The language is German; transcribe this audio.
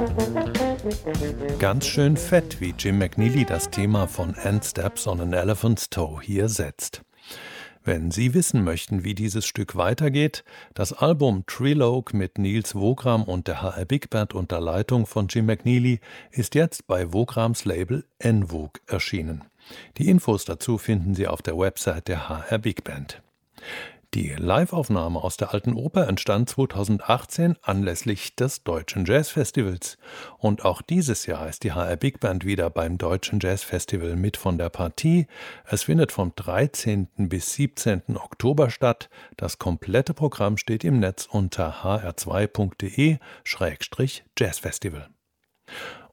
Ganz schön fett, wie Jim McNeely das Thema von And Steps on an Elephant's Toe hier setzt. Wenn Sie wissen möchten, wie dieses Stück weitergeht, das Album Trilogue mit Nils Wogram und der HR Big Band unter Leitung von Jim McNeely ist jetzt bei Wograms Label En-Vogue erschienen. Die Infos dazu finden Sie auf der Website der HR Big Band. Die Liveaufnahme aus der Alten Oper entstand 2018 anlässlich des Deutschen Jazzfestivals. Und auch dieses Jahr ist die HR Big Band wieder beim Deutschen Jazzfestival mit von der Partie. Es findet vom 13. bis 17. Oktober statt. Das komplette Programm steht im Netz unter hr2.de/jazzfestival.